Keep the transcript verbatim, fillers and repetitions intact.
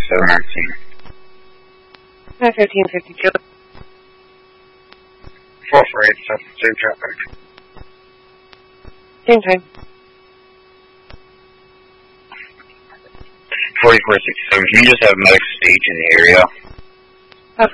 seven nineteen. nine fifteen fifty-two. four four eight seven, same traffic. Same time. forty-four sixty-seven, can you just have medics stage in the area?